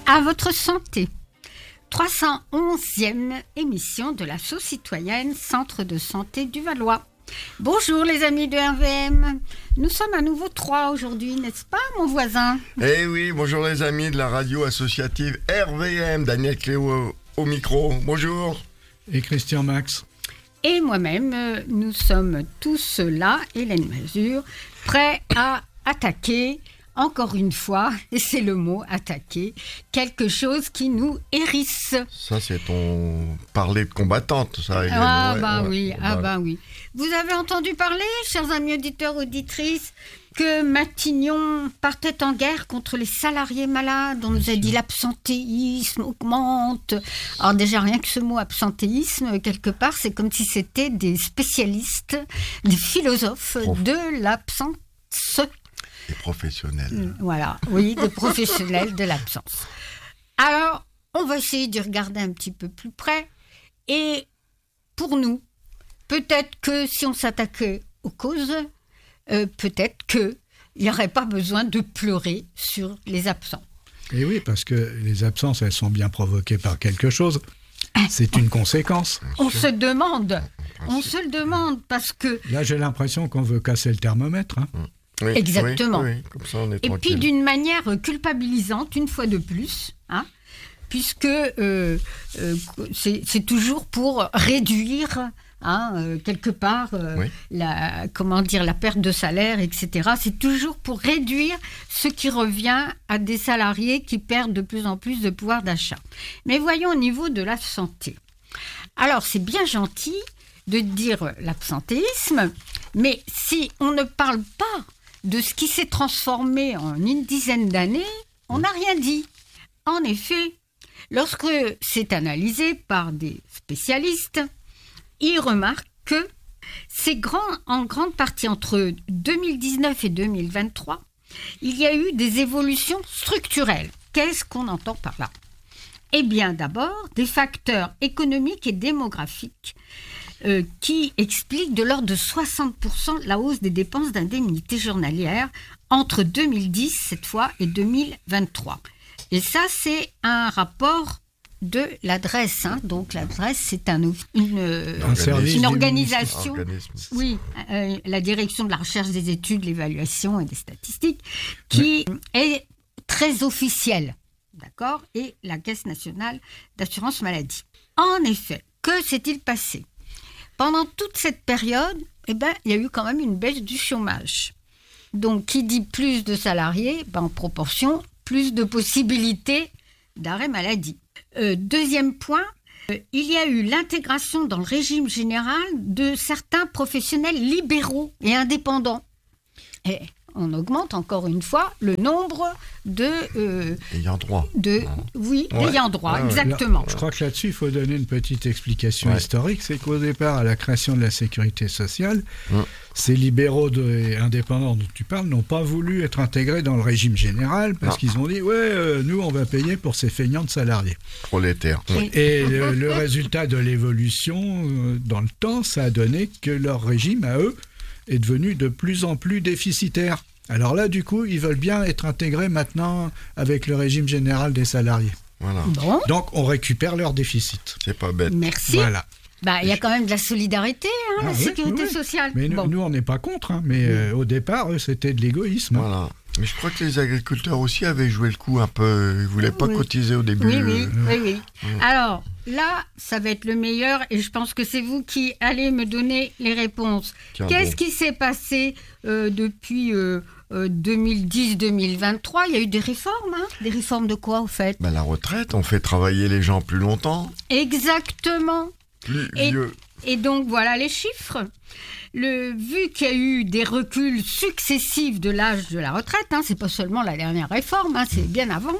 À votre santé. 311e émission de la Sauce citoyenne, Centre de santé du Valois. Bonjour les amis de RVM. Nous sommes à nouveau 3 aujourd'hui, n'est-ce pas mon voisin ? Eh oui, bonjour les amis de la radio associative RVM. Daniel Cléo au micro. Bonjour. Et Christian Max. Et moi-même, nous sommes tous là, Hélène Mazur, prêts à attaquer, encore une fois, et c'est le mot attaquer, quelque chose qui nous hérisse. Ça, c'est ton parler de combattante, ça, Hélène. Oui. Vous avez entendu parler, chers amis auditeurs, auditrices, que Matignon partait en guerre contre les salariés malades. On nous a dit l'absentéisme augmente. Alors déjà, rien que ce mot absentéisme, quelque part, c'est comme si c'était des spécialistes, des philosophes de l'absence. Des professionnels. Voilà, oui, des professionnels de l'absence. Alors, on va essayer d'y regarder un petit peu plus près. Et pour nous, peut-être que si on s'attaquait aux causes, peut-être qu'il n'y aurait pas besoin de pleurer sur les absents. Et oui, parce que les absences, elles sont bien provoquées par quelque chose. C'est une conséquence. On se le demande parce que... Là, j'ai l'impression qu'on veut casser le thermomètre. Hein. Oui, exactement. Oui, comme ça, on est et tranquille. puis d'une manière culpabilisante, une fois de plus, puisque c'est toujours pour réduire... quelque part, la perte de salaire, etc. C'est toujours pour réduire ce qui revient à des salariés qui perdent de plus en plus de pouvoir d'achat. Mais voyons au niveau de la santé. Alors, c'est bien gentil de dire l'absentéisme, mais si on ne parle pas de ce qui s'est transformé en une dizaine d'années, on n'a rien dit. En effet, lorsque c'est analysé par des spécialistes, il remarque que c'est en grande partie entre 2019 et 2023, il y a eu des évolutions structurelles. Qu'est-ce qu'on entend par là ? Eh bien, d'abord, des facteurs économiques et démographiques qui expliquent de l'ordre de 60% la hausse des dépenses d'indemnités journalières entre 2010, cette fois, et 2023. Et ça, c'est un rapport de l'adresse. Donc l'adresse, c'est une organisation. Oui, la direction de la recherche, des études, l'évaluation et des statistiques, qui est très officielle, d'accord, et la Caisse nationale d'assurance maladie. En effet, que s'est-il passé ? Pendant toute cette période, il y a eu quand même une baisse du chômage. Donc, qui dit plus de salariés, en proportion, plus de possibilités d'arrêt maladie. Deuxième point, il y a eu l'intégration dans le régime général de certains professionnels libéraux et indépendants. Et on augmente encore une fois le nombre de... ayant droit. Ayant droit, exactement. Là, je crois que là-dessus, il faut donner une petite explication historique. C'est qu'au départ, à la création de la sécurité sociale, ces libéraux et indépendants dont tu parles n'ont pas voulu être intégrés dans le régime général parce qu'ils ont dit nous, on va payer pour ces feignants de salariés. Prolétaires. Et le résultat de l'évolution dans le temps, ça a donné que leur régime, à eux, est devenu de plus en plus déficitaire. Alors là, du coup, ils veulent bien être intégrés maintenant avec le régime général des salariés. Voilà. Bon. Donc, on récupère leur déficit. C'est pas bête. Merci. Voilà. Il y a quand même de la solidarité, la sécurité sociale. Mais nous, on n'est pas contre. Mais au départ, c'était de l'égoïsme. Voilà. Mais je crois que les agriculteurs aussi avaient joué le coup un peu. Ils ne voulaient pas cotiser au début. Oui. Alors, là, ça va être le meilleur et je pense que c'est vous qui allez me donner les réponses. Qu'est-ce qui s'est passé depuis 2010-2023 ? Il y a eu des réformes. Des réformes de quoi, au fait ? La retraite, on fait travailler les gens plus longtemps. Exactement. Plus vieux. Et donc, voilà les chiffres. Vu qu'il y a eu des reculs successifs de l'âge de la retraite, c'est pas seulement la dernière réforme, c'est bien avant,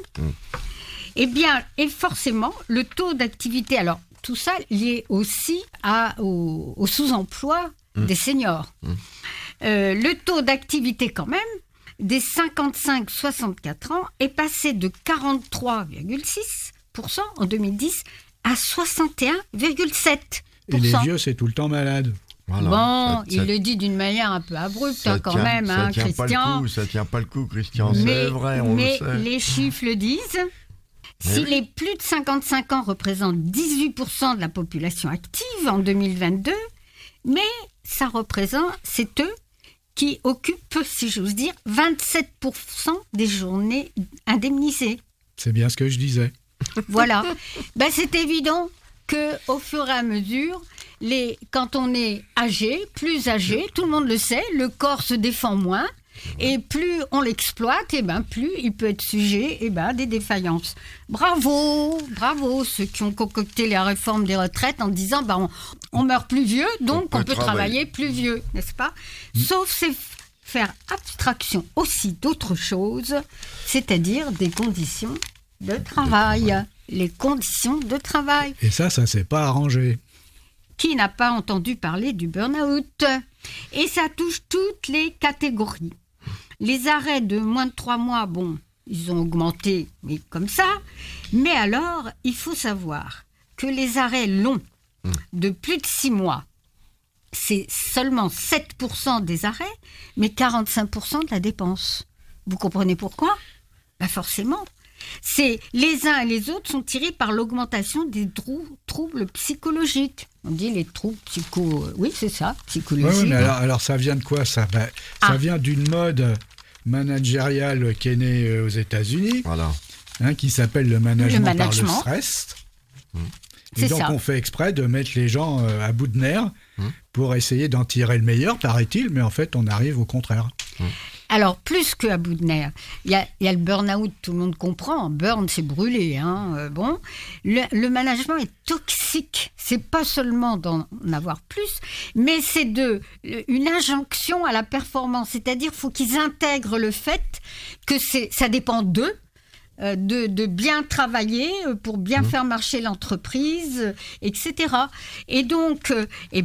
et forcément, le taux d'activité, alors tout ça lié aussi au sous-emploi des seniors. Le taux d'activité quand même, des 55-64 ans, est passé de 43,6% en 2010 à 61,7%. Et les vieux, c'est tout le temps malade. Voilà, il le dit d'une manière un peu abrupte quand même, Christian. Ça tient pas le coup, Christian, c'est vrai, on le sait. Mais les chiffres le disent, Si les plus de 55 ans représentent 18% de la population active en 2022, mais ça représente, c'est eux qui occupent, si j'ose dire, 27% des journées indemnisées. C'est bien ce que je disais. Voilà. C'est évident qu'au fur et à mesure, quand on est plus âgé, tout le monde le sait, le corps se défend moins. Et plus on l'exploite, plus il peut être sujet à des défaillances. Bravo ceux qui ont concocté la réforme des retraites en disant on meurt plus vieux, donc on peut travailler plus vieux, n'est-ce pas ? Sauf c'est faire abstraction aussi d'autres choses, c'est-à-dire des conditions de travail. Les conditions de travail. Et ça s'est pas arrangé. Qui n'a pas entendu parler du burn-out ? Et ça touche toutes les catégories. Les arrêts de moins de 3 mois, ils ont augmenté, mais comme ça. Mais alors, il faut savoir que les arrêts longs de plus de 6 mois, c'est seulement 7% des arrêts, mais 45% de la dépense. Vous comprenez pourquoi ? Forcément. Les uns et les autres sont tirés par l'augmentation des troubles psychologiques. On dit les troubles oui, c'est ça, psychologiques. Oui, mais alors ça vient de quoi ça ? Ça vient d'une mode managériale qui est née aux États-Unis, qui s'appelle le management par le stress. Et donc on fait exprès de mettre les gens à bout de nerfs pour essayer d'en tirer le meilleur, paraît-il, mais en fait on arrive au contraire. Alors, plus qu'à bout de nerfs, il y a le burn-out, tout le monde comprend. Burn, c'est brûler. Le management est toxique. C'est pas seulement d'en avoir plus, mais c'est une injonction à la performance. C'est-à-dire qu'il faut qu'ils intègrent le fait que ça dépend d'eux, de bien travailler pour bien faire marcher l'entreprise, etc. Et donc,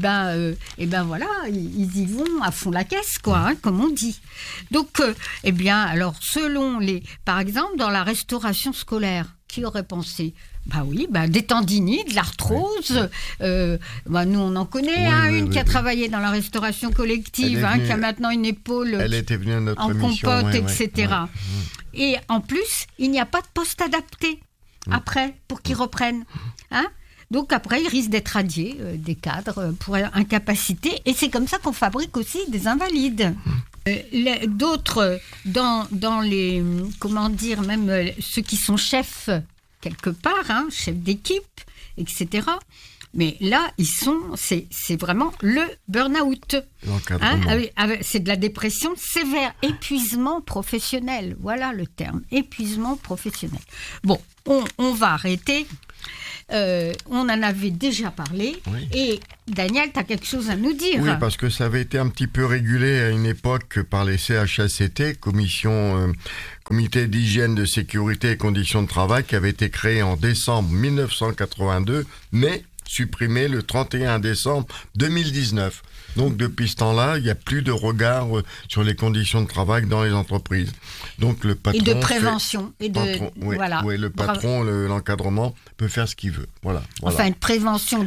voilà, ils y vont à fond la caisse, comme on dit. Donc, alors, par exemple, dans la restauration scolaire, qui aurait pensé ? Des tendinites, de l'arthrose. Nous, on en connaît une qui a travaillé dans la restauration collective, qui a maintenant une épaule elle était venue à notre en émission, compote, etc. Et en plus, il n'y a pas de poste adapté après pour qu'ils reprennent. Donc après, ils risquent d'être radiés, des cadres, pour incapacité. Et c'est comme ça qu'on fabrique aussi des invalides. D'autres, dans les... Comment dire, même ceux qui sont chefs, quelque part, chefs d'équipe, etc. Mais là, c'est vraiment le burn-out. C'est de la dépression sévère, épuisement professionnel. Voilà le terme, épuisement professionnel. Bon, on va arrêter. On en avait déjà parlé. Oui. Et Daniel, tu as quelque chose à nous dire. Oui, parce que ça avait été un petit peu régulé à une époque par les CHSCT, Comité d'hygiène, de sécurité et conditions de travail, qui avait été créé en décembre 1982, mais supprimé le 31 décembre 2019. Donc depuis ce temps-là, il n'y a plus de regard sur les conditions de travail dans les entreprises. Donc le patron... Et de prévention. Le patron, l'encadrement peut faire ce qu'il veut. Voilà. Enfin, une prévention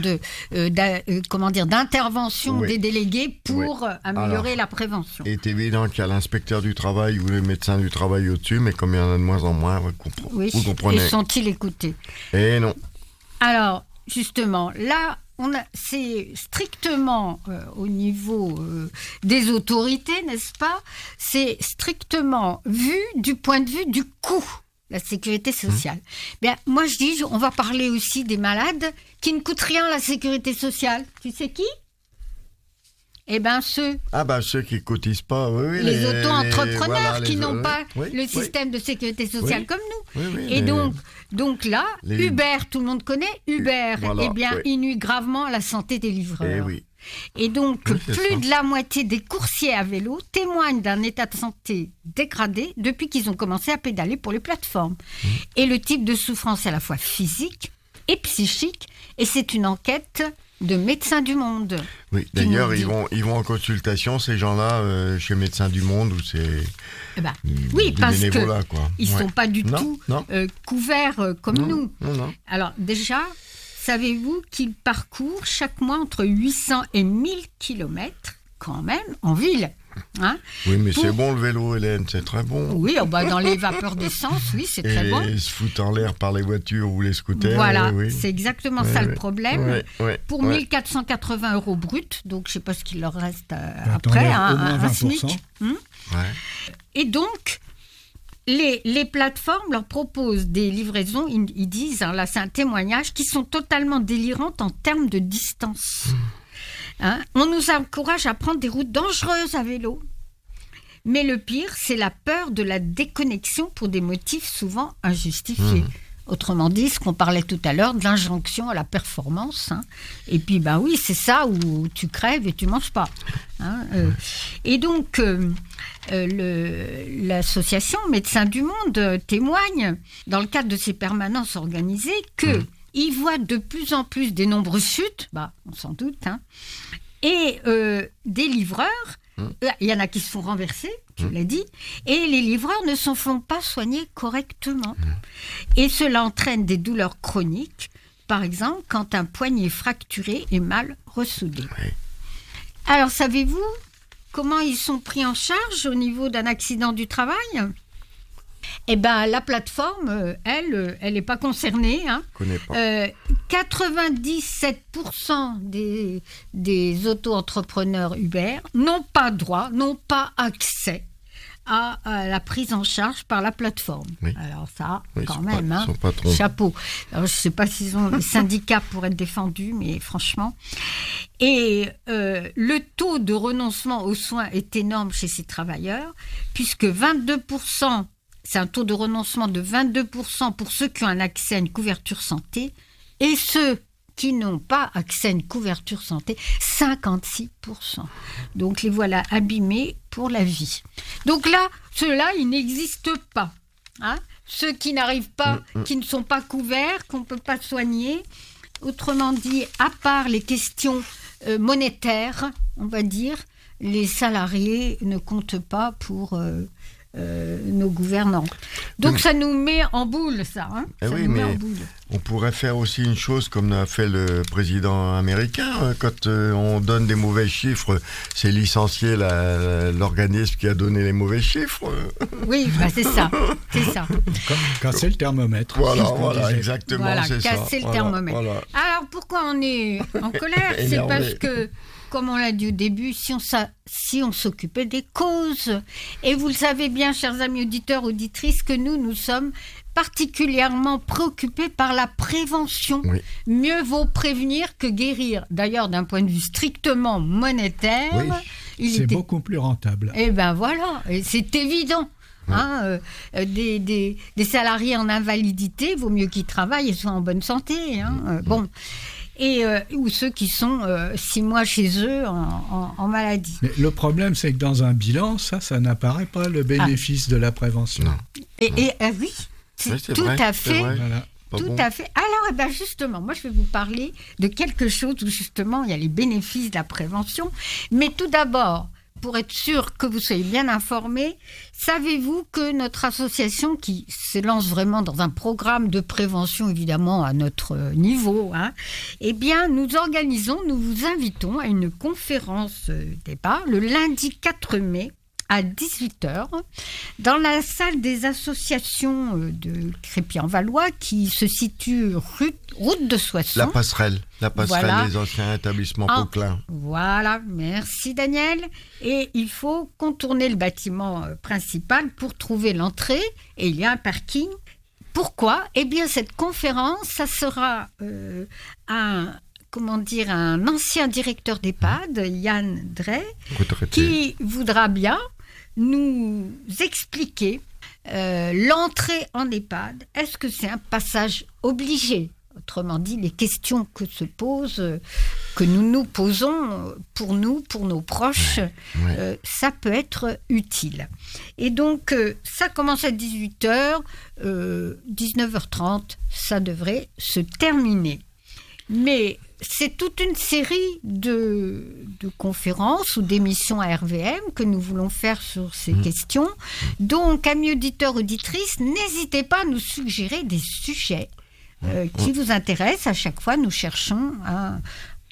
d'intervention des délégués pour améliorer la prévention. Il est évident qu'il y a l'inspecteur du travail ou le médecin du travail au-dessus, mais comme il y en a de moins en moins, vous comprenez. Et sont-ils écoutés ? Eh non. Alors, justement, là... c'est strictement au niveau des autorités, n'est-ce pas ? C'est strictement vu du point de vue du coût, la sécurité sociale. Bien, moi, je dis, on va parler aussi des malades qui ne coûtent rien à la sécurité sociale. Tu sais qui ? Ceux. Ceux qui ne cotisent pas, oui. Les auto-entrepreneurs qui n'ont pas le système de sécurité sociale comme nous. Et donc là, Uber, tout le monde connaît Uber. Il nuit gravement à la santé des livreurs. Et donc, plus de la moitié des coursiers à vélo témoignent d'un état de santé dégradé depuis qu'ils ont commencé à pédaler pour les plateformes. Et le type de souffrance est à la fois physique et psychique. Et c'est une enquête de Médecins du Monde. Oui, d'ailleurs, ils vont en consultation, ces gens-là, chez Médecins du Monde, où c'est parce qu'ils ne sont pas du tout couverts comme nous. Non. Alors déjà, savez-vous qu'ils parcourent chaque mois entre 800 et 1000 kilomètres, quand même, en ville ? Hein. Oui, mais c'est bon le vélo, Hélène, c'est très bon. Oui, dans les vapeurs d'essence, oui, c'est très bon. Et se foutre en l'air par les voitures ou les scooters. Voilà, oui. c'est exactement ça le problème. Pour 1 480 € brut, donc je ne sais pas ce qu'il leur reste après, un SMIC. Et donc, les plateformes leur proposent des livraisons, ils disent, là c'est un témoignage, qui sont totalement délirantes en termes de distance. On nous encourage à prendre des routes dangereuses à vélo. Mais le pire, c'est la peur de la déconnexion pour des motifs souvent injustifiés. Autrement dit, ce qu'on parlait tout à l'heure, de l'injonction à la performance. Et puis, oui, c'est ça où tu crèves et tu ne manges pas. Et donc, l'association Médecins du Monde témoigne, dans le cadre de ces permanences organisées, qu'ils voient de plus en plus des nombreuses chutes, on s'en doute, et des livreurs. Il y en a qui se font renverser, tu l'as dit, et les livreurs ne se font pas soigner correctement. Et cela entraîne des douleurs chroniques, par exemple quand un poignet fracturé est mal ressoudé. Alors, savez-vous comment ils sont pris en charge au niveau d'un accident du travail ? La plateforme, elle n'est pas concernée. Connais pas. 97% des auto-entrepreneurs Uber n'ont pas droit, n'ont pas accès à la prise en charge par la plateforme. Alors ça, quand même, chapeau. Alors, je ne sais pas s'ils ont les syndicats pour être défendus, mais franchement. Et le taux de renoncement aux soins est énorme chez ces travailleurs, puisque 22%, c'est un taux de renoncement de 22% pour ceux qui ont un accès à une couverture santé, et ceux qui n'ont pas accès à une couverture santé, 56%. Donc les voilà abîmés pour la vie. Donc là, ceux-là, ils n'existent pas. Ceux qui n'arrivent pas, qui ne sont pas couverts, qu'on ne peut pas soigner. Autrement dit, à part les questions monétaires, on va dire, les salariés ne comptent pas pour nos gouvernants. Donc ça nous met en boule, ça. On pourrait faire aussi une chose comme a fait le président américain. Quand on donne des mauvais chiffres, c'est licencier l'organisme qui a donné les mauvais chiffres. Oui, c'est ça. Casser le thermomètre. Voilà, exactement. Voilà, c'est casser le thermomètre. Alors pourquoi on est en colère ? C'est parce que, comme on l'a dit au début, si on s'occupait des causes. Et vous le savez bien, chers amis auditeurs, auditrices, que nous sommes particulièrement préoccupés par la prévention. Mieux vaut prévenir que guérir. D'ailleurs, d'un point de vue strictement monétaire, c'est beaucoup plus rentable. Et voilà, et c'est évident. Des salariés en invalidité, vaut mieux qu'ils travaillent et soient en bonne santé. Ou ceux qui sont 6 mois chez eux en maladie. Mais le problème, c'est que dans un bilan, ça n'apparaît pas, le bénéfice de la prévention. Oui, c'est tout à fait. Voilà. Tout à fait. Alors, justement, moi, je vais vous parler de quelque chose où, justement, il y a les bénéfices de la prévention. Mais tout d'abord, pour être sûr que vous soyez bien informés, savez-vous que notre association, qui se lance vraiment dans un programme de prévention, évidemment, à notre niveau, nous vous invitons à une conférence débat le lundi 4 mai à 18h dans la salle des associations de Crépy-en-Valois qui se situe route de Soissons. La passerelle des anciens établissements Poquelin. Voilà, merci Daniel. Et il faut contourner le bâtiment principal pour trouver l'entrée et il y a un parking. Pourquoi ? Cette conférence, ça sera un ancien directeur d'EHPAD, Yann Drey, qui voudra bien nous expliquer l'entrée en EHPAD. Est-ce que c'est un passage obligé ? Autrement dit, les questions que nous posons pour nous, pour nos proches, ça peut être utile. Et donc, ça commence à 18h, 19h30, ça devrait se terminer. Mais c'est toute une série de conférences ou d'émissions à RVM que nous voulons faire sur ces questions. Donc, amis auditeurs, auditrices, n'hésitez pas à nous suggérer des sujets qui vous intéressent. À chaque fois, nous cherchons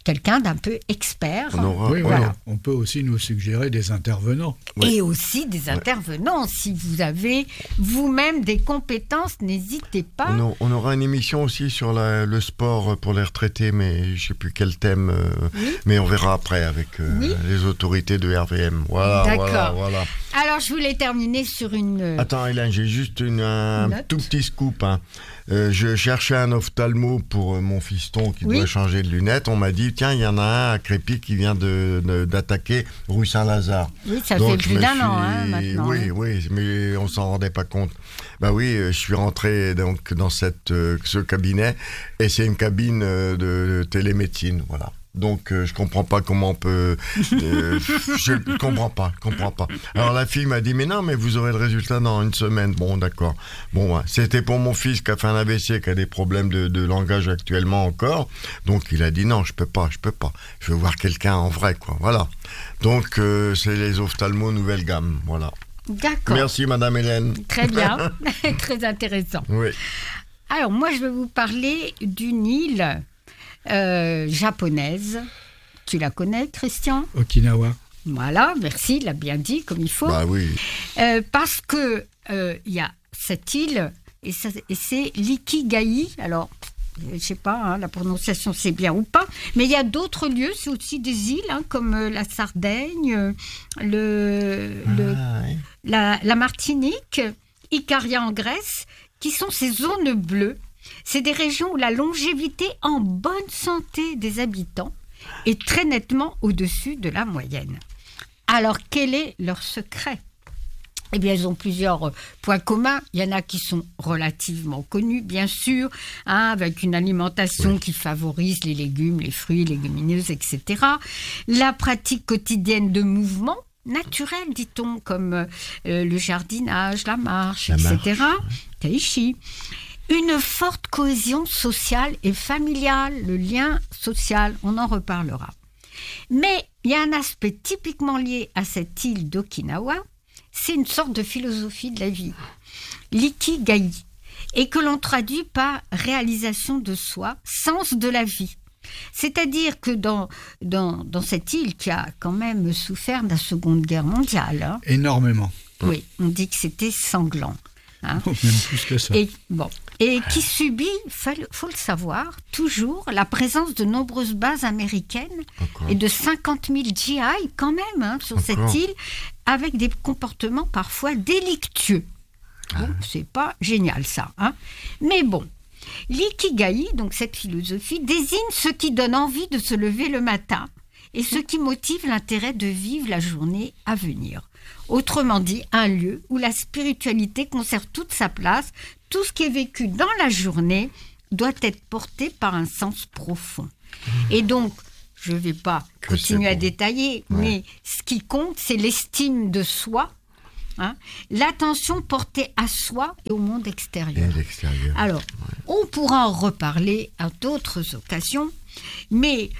quelqu'un d'un peu expert. On peut aussi nous suggérer des intervenants. Et aussi des intervenants. Si vous avez vous-même des compétences, n'hésitez pas. On aura une émission aussi sur le sport pour les retraités, mais je ne sais plus quel thème. Mais on verra après avec les autorités de RVM. D'accord. Voilà. Alors, je voulais terminer sur une... Attends, Hélène, j'ai juste un tout petit scoop. Je cherchais un ophtalmo pour mon fiston qui doit changer de lunettes. On m'a dit, tiens, il y en a un à Crépy qui vient d'attaquer rue Saint-Lazare. Oui, ça fait plus d'un an maintenant. Oui, mais on s'en rendait pas compte. Bah oui, je suis rentré donc dans ce cabinet et c'est une cabine de télémédecine, voilà. Donc je comprends pas comment on peut. Je comprends pas. Alors la fille m'a dit mais non, mais vous aurez le résultat dans une semaine. Bon, d'accord. Bon, c'était pour mon fils qui a fait un AVC, qui a des problèmes de langage actuellement encore. Donc il a dit non, je peux pas. Je veux voir quelqu'un en vrai, quoi. Voilà. Donc c'est les ophtalmos nouvelle gamme, voilà. D'accord. Merci Madame Hélène. Très bien, très intéressant. Oui. Alors moi je vais vous parler d'une île. Japonaise. Tu la connais, Christian ? Okinawa. Voilà, merci, il l'a bien dit comme il faut. Bah oui. Parce que il y a cette île et c'est l'Ikigai. Alors, je ne sais pas, la prononciation c'est bien ou pas, mais il y a d'autres lieux, c'est aussi des îles comme la Sardaigne, la Martinique, Ikaria en Grèce, qui sont ces zones bleues. C'est des régions où la longévité en bonne santé des habitants est très nettement au-dessus de la moyenne. Alors, quel est leur secret ? Eh bien, ils ont plusieurs points communs. Il y en a qui sont relativement connus, bien sûr, avec une alimentation qui favorise les légumes, les fruits, les légumineuses, etc. La pratique quotidienne de mouvements naturels, dit-on, comme le jardinage, la marche, etc. Tai chi. Une forte cohésion sociale et familiale, le lien social, on en reparlera. Mais il y a un aspect typiquement lié à cette île d'Okinawa, c'est une sorte de philosophie de la vie, l'ikigai, et que l'on traduit par réalisation de soi, sens de la vie. C'est-à-dire que dans cette île qui a quand même souffert de la Seconde Guerre mondiale... Énormément. Oui, on dit que c'était sanglant. Même plus que ça. Et qui subit, faut le savoir, toujours la présence de nombreuses bases américaines et de 50 000 GI quand même sur cette île, avec des comportements parfois délictueux. Bon, c'est pas génial ça. Mais bon, l'ikigai, donc cette philosophie, désigne ce qui donne envie de se lever le matin et ce qui motive l'intérêt de vivre la journée à venir. Autrement dit, un lieu où la spiritualité conserve toute sa place. Tout ce qui est vécu dans la journée doit être porté par un sens profond. Et donc, je ne vais pas continuer à détailler, mais ce qui compte, c'est l'estime de soi, l'attention portée à soi et au monde extérieur. Alors, on pourra en reparler à d'autres occasions, mais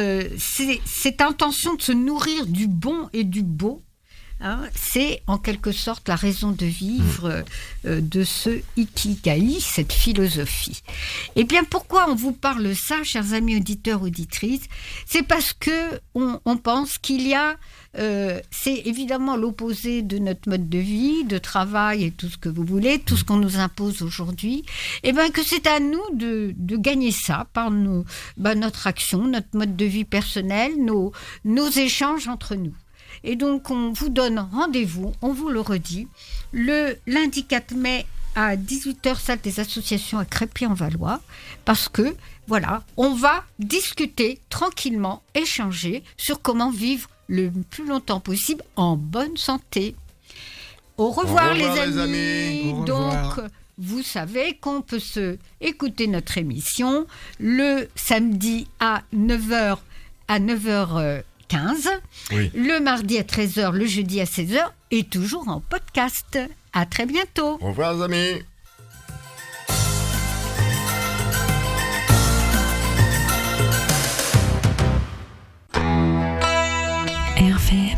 cette intention de se nourrir du bon et du beau, c'est en quelque sorte la raison de vivre de ce ikigai, cette philosophie. Et bien pourquoi on vous parle ça, chers amis auditeurs, auditrices ? C'est parce que on pense qu'il y a, c'est évidemment l'opposé de notre mode de vie, de travail et tout ce que vous voulez, tout ce qu'on nous impose aujourd'hui, et bien que c'est à nous de gagner ça par notre action, notre mode de vie personnel, nos échanges entre nous. Et donc, on vous donne rendez-vous, on vous le redit, le lundi 4 mai à 18h, salle des associations à Crépy-en-Valois, parce que, voilà, on va discuter tranquillement, échanger sur comment vivre le plus longtemps possible en bonne santé. Au revoir, les amis. Au revoir. Donc, vous savez qu'on peut écouter notre émission le samedi à 9h, 15, le mardi à 13h, le jeudi à 16h et toujours en podcast. À très bientôt. Au revoir les amis. RVM.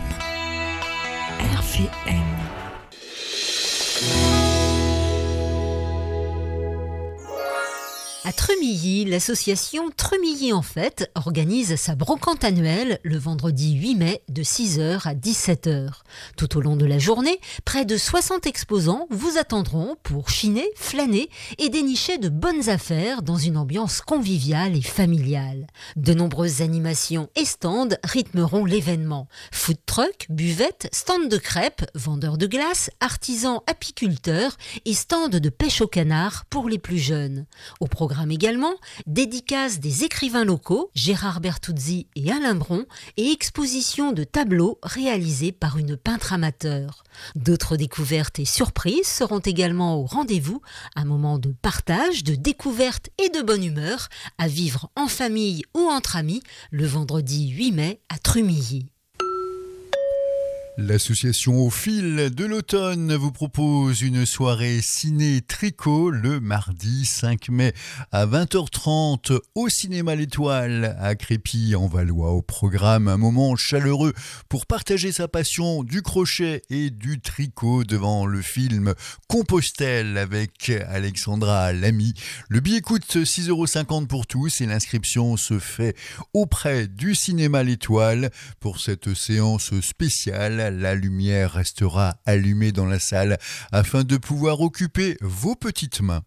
À Tremilly, l'association Tremilly en Fête organise sa brocante annuelle le vendredi 8 mai de 6h à 17h. Tout au long de la journée, près de 60 exposants vous attendront pour chiner, flâner et dénicher de bonnes affaires dans une ambiance conviviale et familiale. De nombreuses animations et stands rythmeront l'événement. Food truck, buvettes, stands de crêpes, vendeurs de glace, artisans apiculteurs et stands de pêche au canard pour les plus jeunes. Au programme également, dédicaces des écrivains locaux, Gérard Bertuzzi et Alain Bron, et exposition de tableaux réalisés par une peintre amateur. D'autres découvertes et surprises seront également au rendez-vous, un moment de partage, de découverte et de bonne humeur, à vivre en famille ou entre amis, le vendredi 8 mai à Tremilly. L'association Au Fil de l'Automne vous propose une soirée ciné-tricot le mardi 5 mai à 20h30 au cinéma L'Étoile à Crépy-en-Valois. Au programme, un moment chaleureux pour partager sa passion du crochet et du tricot devant le film Compostelle avec Alexandra Lamy. Le billet coûte 6,50 € pour tous et l'inscription se fait auprès du cinéma L'Étoile. Pour cette séance spéciale, la lumière restera allumée dans la salle afin de pouvoir occuper vos petites mains.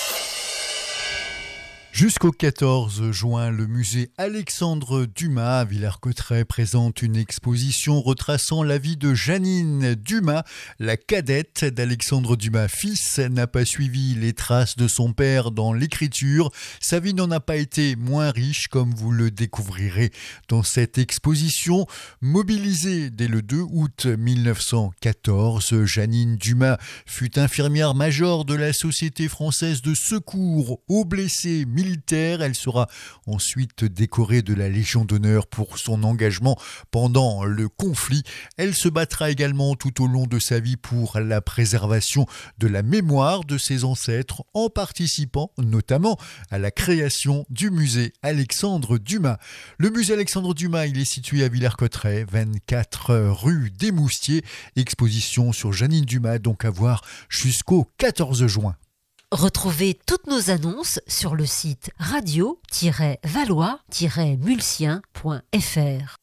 Jusqu'au 14 juin, le musée Alexandre Dumas à Villers-Cotterêts présente une exposition retraçant la vie de Jeannine Dumas. La cadette d'Alexandre Dumas fils n'a pas suivi les traces de son père dans l'écriture. Sa vie n'en a pas été moins riche, comme vous le découvrirez dans cette exposition. Mobilisée dès le 2 août 1914, Jeannine Dumas fut infirmière majeure de la Société française de secours aux blessés militaire. Elle sera ensuite décorée de la Légion d'honneur pour son engagement pendant le conflit. Elle se battra également tout au long de sa vie pour la préservation de la mémoire de ses ancêtres en participant notamment à la création du musée Alexandre Dumas. Le musée Alexandre Dumas, il est situé à Villers-Cotterêts, 24 rue des Moustiers. Exposition sur Jeannine Dumas, donc à voir jusqu'au 14 juin. Retrouvez toutes nos annonces sur le site radio-valois-mulsien.fr.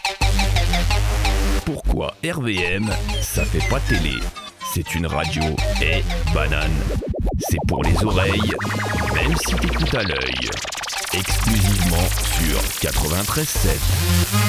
Pourquoi RVM, ça fait pas télé? C'est une radio et banane. C'est pour les oreilles, même si t'écoutes à l'œil. Exclusivement sur 93.7.